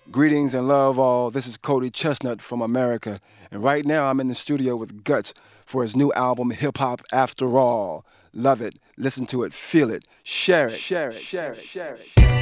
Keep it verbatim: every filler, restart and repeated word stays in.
Greetings and love all. This is Cody Chestnut from America, and right now I'm in the studio with Guts for his new album, Hip Hop After All. Love it, listen to it, feel it, share it. Share it, share it, share it.